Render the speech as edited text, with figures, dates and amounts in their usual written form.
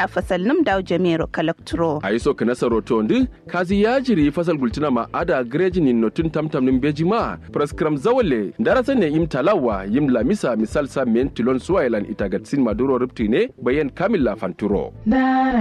ya fasal num daw jamiro kalaktro aiso kana saroto ndi kazi ya jiri fasal gultina ma ada grejin notun tamtam nim bejima praskram zawale darasa ne im talawa yim lamisa misal sa men tilon suwailan itagatsin maduro ruptine bayan kamilla fanturo